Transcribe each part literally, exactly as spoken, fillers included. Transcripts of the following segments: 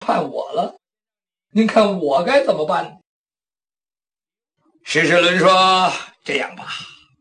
判我了，您看我该怎么办呢？ 施世伦说：“这样吧，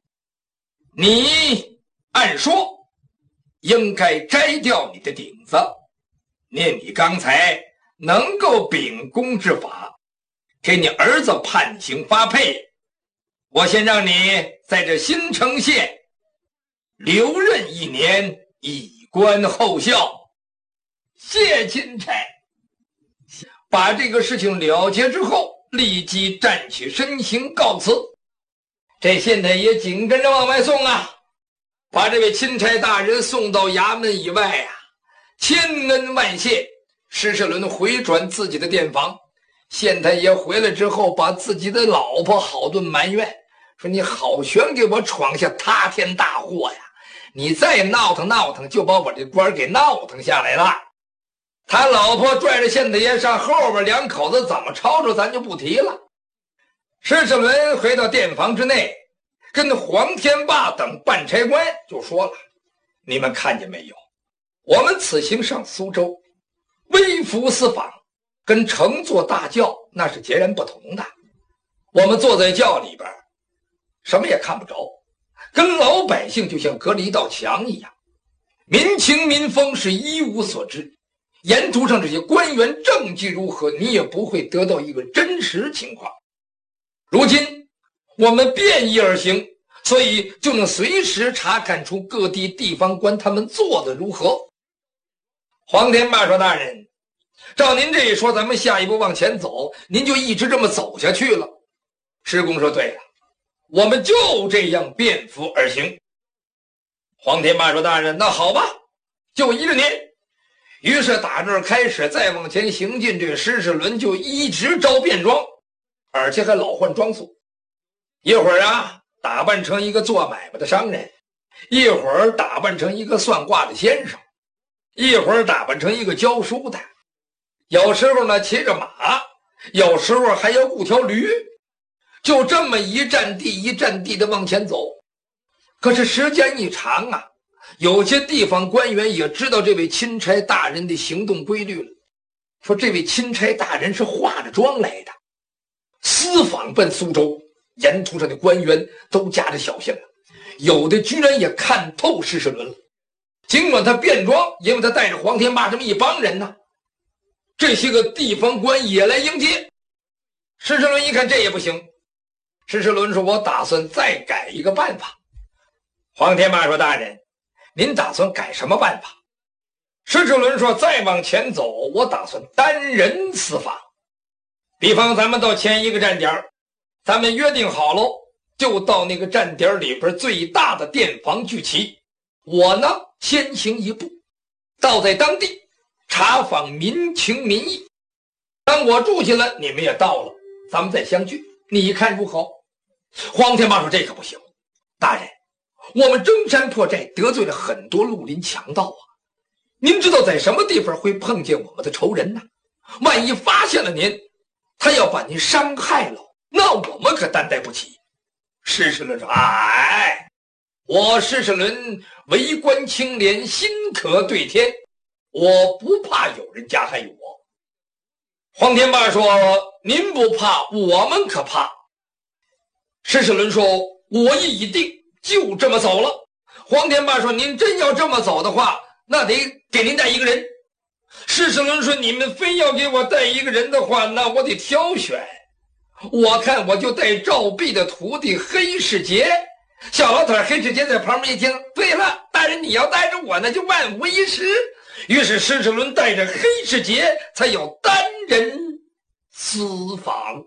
你按说应该摘掉你的顶子，念你刚才能够秉公执法，给你儿子判刑发配。我先让你在这新城县留任一年，以观后效。”谢钦差把这个事情了结之后，立即站起身形告辞。这县太爷紧跟着往外送啊，把这位钦差大人送到衙门以外啊，千恩万谢。施世伦回转自己的店房，县太爷回来之后，把自己的老婆好顿埋怨，说你好悬给我闯下塌天大祸呀！你再闹腾闹腾，就把我这官给闹腾下来了。他老婆拽着县太爷上后边，两口子怎么吵吵咱就不提了。施世伦回到店房之内，跟黄天霸等办差官就说了：“你们看见没有？我们此行上苏州，微服私访，跟乘坐大轿那是截然不同的。我们坐在轿里边，什么也看不着，跟老百姓就像隔了一道墙一样，民情民风是一无所知。沿途上这些官员政绩如何，你也不会得到一个真实情况。如今我们便衣而行，所以就能随时查看出各地地方官他们做的如何。”黄天霸说：“大人，照您这一说，咱们下一步往前走，您就一直这么走下去了。”施公说：“对了，我们就这样便服而行。”黄天霸说：“大人，那好吧，就一个年。”于是打这儿开始再往前行进，这个施世伦就一直招便装，而且还老换装束。一会儿啊打扮成一个做买卖的商人，一会儿打扮成一个算卦的先生，一会儿打扮成一个教书的，有时候呢骑着马，有时候还要雇条驴，就这么一站地一站地的往前走。可是时间一长啊，有些地方官员也知道这位钦差大人的行动规律了，说这位钦差大人是化着妆来的，私访奔苏州，沿途上的官员都加着小心了，有的居然也看透施世伦了。尽管他便装，因为他带着黄天霸这么一帮人呢，这些个地方官也来迎接。施世伦一看这也不行，施世伦说：“我打算再改一个办法。”黄天霸说：“大人，您打算改什么办法？”施世伦说：“再往前走，我打算单人私访。比方咱们到前一个站点，咱们约定好喽，就到那个站点里边最大的店房聚齐。我呢，先行一步，到在当地查访民情民意。当我住下了，你们也到了，咱们再相聚，你看如何？”黄天霸说：“这可不行，大人，我们征山破寨得罪了很多绿林强盗啊，您知道在什么地方会碰见我们的仇人呢？万一发现了您，他要把您伤害了，那我们可担待不起。”施世伦说：“哎，我施世伦为官清廉，心可对天，我不怕有人加害于我。”黄天霸说：“您不怕，我们可怕。”施世伦说：“我意已定，就这么走了。”黄天霸说：“您真要这么走的话，那得给您带一个人。”施世伦说：“你们非要给我带一个人的话，那我得挑选。我看我就带赵弼的徒弟黑世杰。”小老腿黑世杰在旁边一听，对了，大人你要带着我，那就万无一失。于是施世伦带着黑世杰才有单人私访。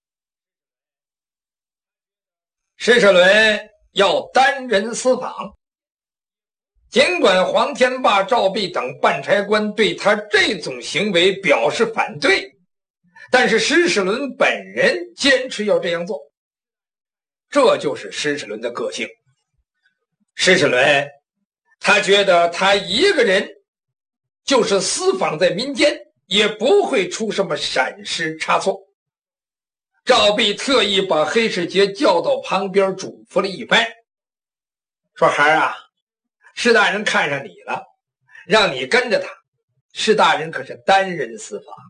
施世伦要单人私访，尽管黄天霸、赵弼等办差官对他这种行为表示反对，但是施世伦本人坚持要这样做，这就是施世伦的个性。施世伦他觉得他一个人就是私访在民间，也不会出什么闪失差错。赵弼特意把黑世杰叫到旁边嘱咐了一番，说：“孩儿啊，施大人看上你了，让你跟着他， 施大人可是单人司法，